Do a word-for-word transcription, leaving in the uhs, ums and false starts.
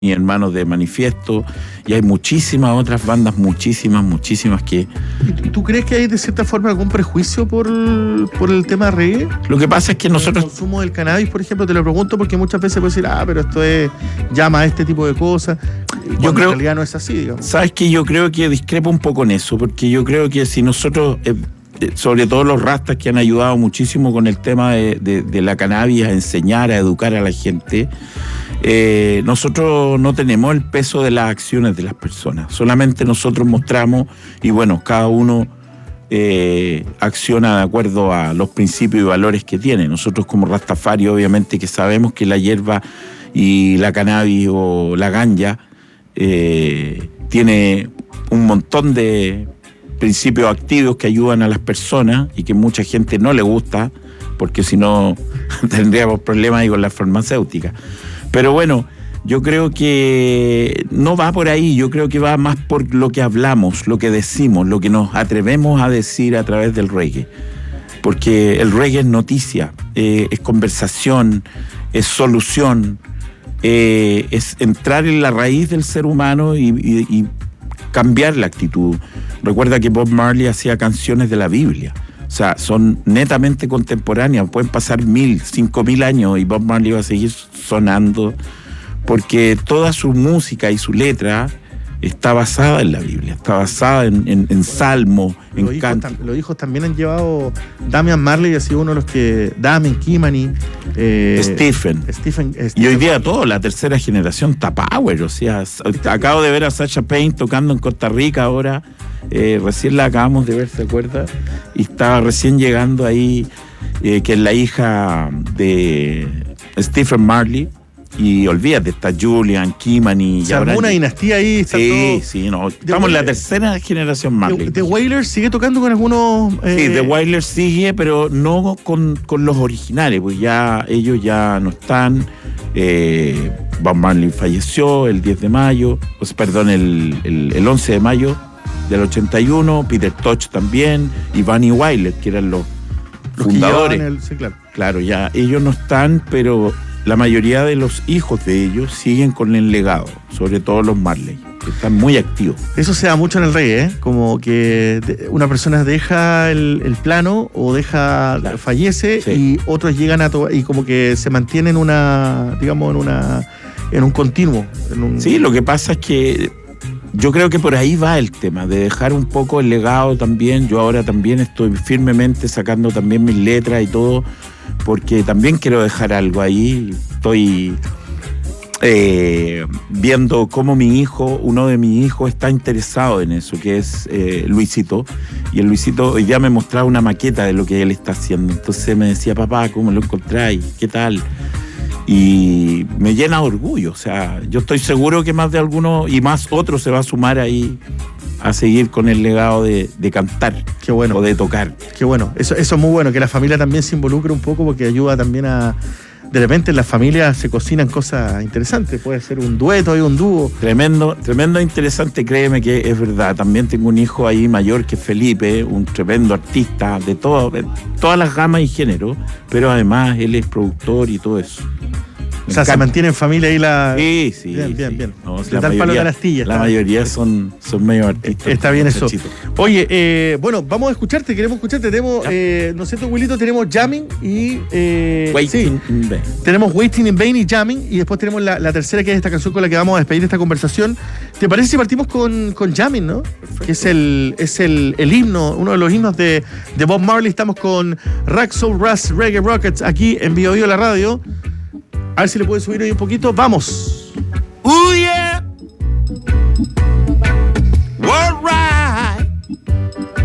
y hermanos de Manifiesto, y hay muchísimas otras bandas, muchísimas, muchísimas que... ¿Y tú crees que hay de cierta forma algún prejuicio por el, por el tema de reggae? Lo que pasa es que nosotros... El consumo del cannabis, por ejemplo, te lo pregunto porque muchas veces puedes decir, ah, pero esto es, llama a este tipo de cosas. Yo creo, en realidad no es así, digamos. ¿Sabes qué? Yo creo que discrepo un poco en eso, porque yo creo que si nosotros... Eh, sobre todo los rastas que han ayudado muchísimo con el tema de, de, de la cannabis, a enseñar, a educar a la gente, eh, nosotros no tenemos el peso de las acciones de las personas, solamente nosotros mostramos y bueno, cada uno eh, acciona de acuerdo a los principios y valores que tiene. Nosotros como Rastafari obviamente que sabemos que la hierba y la cannabis o la ganja eh, tiene un montón de principios activos que ayudan a las personas y que mucha gente no le gusta, porque si no tendríamos problemas ahí con las farmacéuticas. Pero bueno, yo creo que no va por ahí, yo creo que va más por lo que hablamos, lo que decimos, lo que nos atrevemos a decir a través del reggae. Porque el reggae es noticia, eh, es conversación, es solución, eh, es entrar en la raíz del ser humano y, y, y cambiar la actitud. Recuerda que Bob Marley hacía canciones de la Biblia. O sea, son netamente contemporáneas. Pueden pasar mil, cinco mil años y Bob Marley va a seguir sonando porque toda su música y su letra está basada en la Biblia, está basada en, en, en salmo, en los canto. Hijos, los hijos también han llevado... Damian Marley ha sido uno de los que... Damian, Kimani... Eh, Stephen. Stephen, Stephen. Y hoy día todo, la tercera generación está power. O sea, acabo de ver a Sasha Payne tocando en Costa Rica ahora. Eh, recién la acabamos de ver, ¿se acuerda? Y estaba recién llegando ahí, eh, que es la hija de Stephen Marley. Y olvídate, está Julian, Kimani. Se armó una dinastía ahí. Está sí, todo... sí, no, estamos en la tercera generación Marley. The Wailers sigue tocando con algunos... Eh... Sí, The Wailers sigue, pero no con, con los originales, pues ya ellos ya no están. Eh, Bob Marley falleció el diez de mayo, o sea, perdón, el, el, el once de mayo del ochenta y uno, Peter Tosh también, y Bunny Wyler, que eran los, los fundadores. El, sí, claro. Claro, ya ellos no están, pero la mayoría de los hijos de ellos siguen con el legado, sobre todo los Marley, que están muy activos. Eso se da mucho en el reggae, ¿eh? Como que una persona deja el, el plano o deja, claro, fallece, sí, y otros llegan a to- y como que se mantienen una, digamos, en una en un continuo. En un... Sí, lo que pasa es que yo creo que por ahí va el tema, de dejar un poco el legado también. Yo ahora también estoy firmemente sacando también mis letras y todo, porque también quiero dejar algo ahí. Estoy eh, viendo cómo mi hijo, uno de mis hijos está interesado en eso, que es eh, Luisito. Y el Luisito hoy día me mostraba una maqueta de lo que él está haciendo. Entonces me decía, papá, ¿cómo lo encontráis? ¿Qué tal? Y me llena de orgullo. O sea, yo estoy seguro que más de alguno y más otros se va a sumar ahí a seguir con el legado de, de cantar. Qué bueno. O de tocar. Qué bueno. Eso, eso es muy bueno, que la familia también se involucre un poco, porque ayuda también a... De repente en las familias se cocinan cosas interesantes. Puede ser un dueto y un dúo. Tremendo, tremendo interesante, créeme que es verdad. También tengo un hijo ahí mayor que es Felipe, un tremendo artista de, todo, de todas las gamas y géneros, pero además él es productor y todo eso. Me o sea, encanta. Se mantiene en familia ahí la... Sí, sí. Bien, sí. bien, bien. No, Le da el palo de la astilla. La mayoría son, son medio artistas. Está bien eso. Oye, eh, bueno, vamos a escucharte, queremos escucharte. Tenemos, eh, ¿no es cierto, Wilito? Tenemos Jamming y... Eh, Waiting sí, in Vain. Tenemos Waiting in Vain y Jamming, y después tenemos la, la tercera, que es esta canción con la que vamos a despedir esta conversación. ¿Te parece si partimos con, con Jamming, no? Perfecto. Que es el, es el, el himno, uno de los himnos de, de Bob Marley. Estamos con Rock Soul Rush Reggae Rockets aquí en Bio Bio la radio. A ver si le puedes subir hoy un poquito. ¡Vamos! ¡Uy!